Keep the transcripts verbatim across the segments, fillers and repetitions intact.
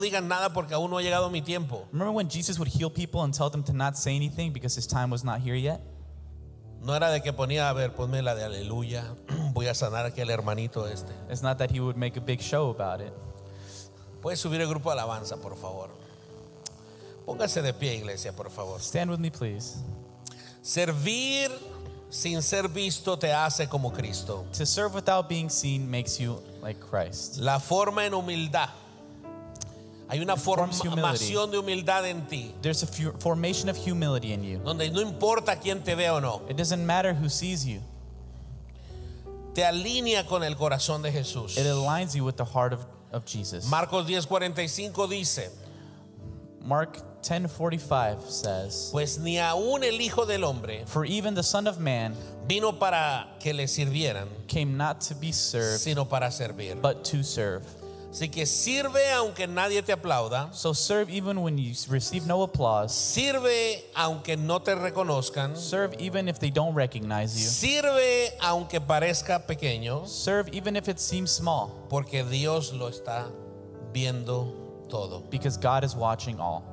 digan nada porque aún no ha llegado mi tiempo. Remember when Jesus would heal people and tell them to not say anything because his time was not here yet? No era de que ponía, a ver, ponme la de aleluya, voy a sanar aquí al hermanito este. It's not that he would make a big show about it. Puedes subir el grupo de alabanza, por favor. Póngase de pie, iglesia, por favor. Stand with me, please. Servir sin ser visto te hace como Cristo. To serve without being seen makes you like Christ. La forma en humildad. Hay una Forms humility. formación de humildad en ti, There's a fu- formation of humility in you. donde no importa quién te vea o no, It doesn't matter who sees you. te alinea con el corazón de Jesús. It aligns you with the heart of, of Jesus. Marcos diez cuarenta y cinco dice: Mark ten forty-five says, pues ni aún el Hijo del Hombre for even the Son of Man vino para que le sirvieran, came not to be served, sino para servir. but to serve. Así que sirve aunque nadie te aplauda, So serve even when you receive no applause. sirve aunque no te reconozcan, Serve even if they don't recognize you. sirve aunque parezca pequeño, Serve even if it seems small, porque Dios lo está viendo todo. because God is watching all.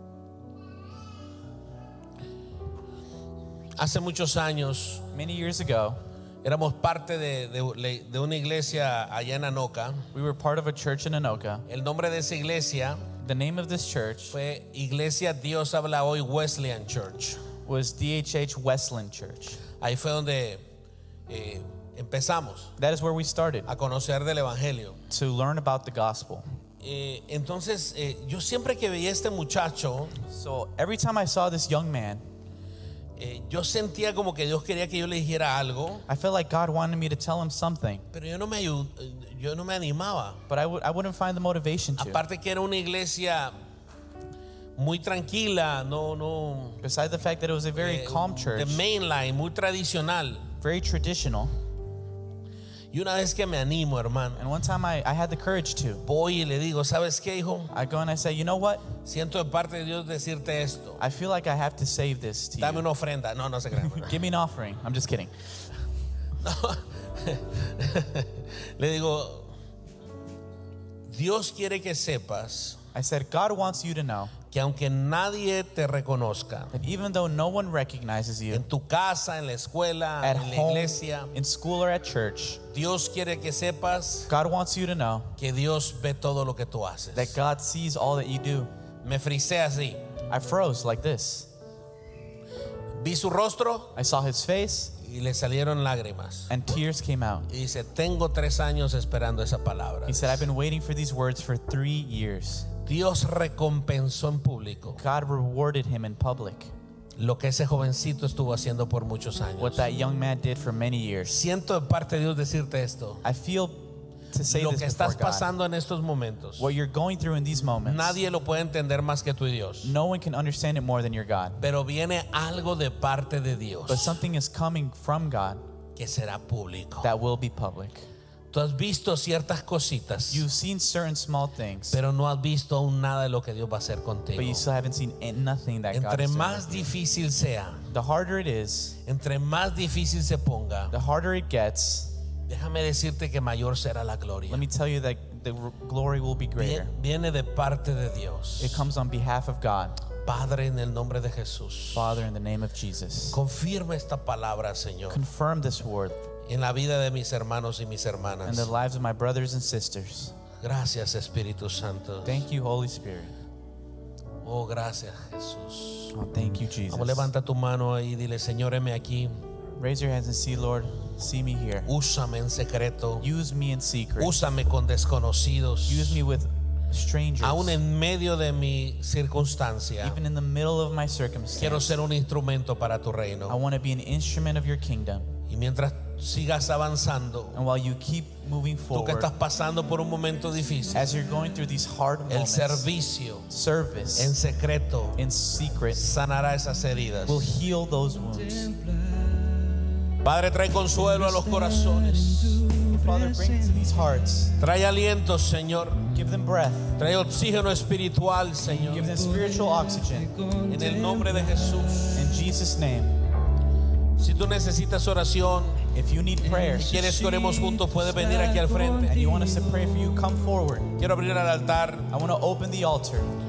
Hace muchos años Many years ago, éramos parte de, de, de una iglesia allá en Anoka. we were part of a church in Anoka. El nombre de esa iglesia The name of this church fue Iglesia Dios Habla Hoy Wesleyan Church. was D H H Westland Church. Ahí fue donde eh, empezamos That is where we started a conocer del Evangelio. to learn about the gospel. Eh, entonces, eh, yo siempre que veía a este muchacho, So every time I saw this young man, eh, yo sentía como que Dios quería que yo le dijera algo, I felt like God wanted me to tell him something, pero yo no me ayud- yo no me animaba. but I would I wouldn't find the motivation to. Aparte que era una iglesia muy tranquila, no, no. Besides the fact that it was a very eh, calm church, de mainline, muy tradicional. very traditional. Y una vez que me animo, hermano, And one time I, I had the courage to. voy y le digo, ¿sabes qué, hijo? I go and I say, you know what? Siento de parte de Dios decirte esto. I feel like I have to save this to Dame you. una ofrenda. No, no se crean. Give me an offering. I'm just kidding. Le digo, Dios quiere que sepas I said, God wants you to know que aunque nadie te reconozca, that even though no one recognizes you en tu casa, en la escuela, at en la home, iglesia, in school, or at church, Dios quiere que sepas God wants you to know que Dios ve todo lo que tú haces. that God sees all that you do. Me frisé así. I froze like this. Vi su rostro I saw his face y le salieron lágrimas. and tears came out. Y dice, tengo tres años esperando esa palabra. He said, I've been waiting for these words for three years. Dios recompensó en público God rewarded him in public lo que ese jovencito estuvo haciendo por muchos años. what that young man did for many years. Siento de parte de Dios decirte esto. I feel to say Lo this que before estás God. pasando en estos momentos, What you're going through in these moments, nadie lo puede entender más que tú y Dios. no one can understand it more than your God. Pero viene algo de parte de Dios But something is coming from God que será público. that will be public. Tú has visto ciertas cositas, You've seen certain small things, pero no has visto aún nada de lo que Dios va a hacer contigo. but you still haven't seen an- nothing that God Entre is doing. más difícil sea, The harder it is, entre más difícil se ponga, the harder it gets. déjame decirte que mayor será la gloria. Let me tell you that the r- glory will be greater. Vie- Viene de parte de Dios. It comes on behalf of God. Padre, en el nombre de Jesús, Father, in the name of Jesus, confirma esta palabra, Señor, confirm this word en la vida de mis hermanos y mis in hermanas. the lives of my brothers and sisters. Gracias, Espíritu Santo. Thank you, Holy Spirit. Oh, gracias, Jesús. Oh, thank you, Jesus. Vamos, levanta tu mano ahí y dile, Señor, heme aquí. Raise your hands and see, Lord, see me here. Úsame en secreto. Use me in secret. Úsame con desconocidos. Use me with strangers. Aún en medio de mi circunstancia, Even in the middle of my quiero circumstance, ser un instrumento para tu I reino. want to be an instrument of your kingdom. Y mientras sigas avanzando, And while you keep moving tú que forward, estás pasando por un momento difícil, as you're going through these hard el moments, servicio en service secreto in secret sanará esas heridas. will heal those wounds. Padre, trae consuelo a los corazones. Father, bring to these hearts, Trae aliento, Señor. give them breath, Trae oxígeno espiritual, Señor. give them spiritual oxygen. En el nombre de Jesús. In Jesus' name. Si Si tú necesitas oración If you need prayer y quieres que oremos juntos, puedes venir aquí al frente. and you want us to pray for you, come forward. Quiero abrir el altar. I want to open the altar.